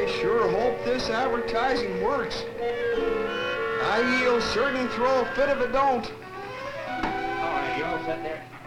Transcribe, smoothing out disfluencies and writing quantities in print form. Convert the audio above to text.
I sure hope this advertising works. You'll certainly throw a fit if it don't. All right, you all set there?